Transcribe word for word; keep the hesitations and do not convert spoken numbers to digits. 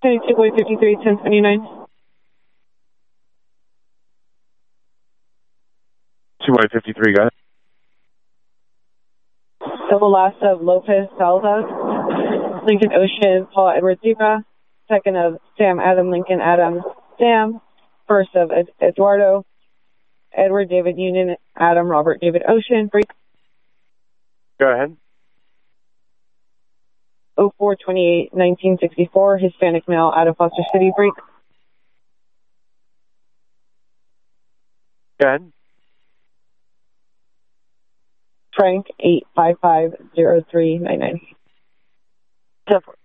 two boy fifty-three, ten twenty-nine. two boy fifty-three, got it. Double last of Lopez Salazar, Lincoln Ocean, Paul Edward Zebra. Second of Sam Adam Lincoln Adam Sam. First of Ed- Eduardo Edward David Union Adam Robert David Ocean. Break. Go ahead. oh four twenty-eight nineteen sixty-four, Hispanic male out of Foster City. Break. Go ahead. Frank eight five five zero three nine nine.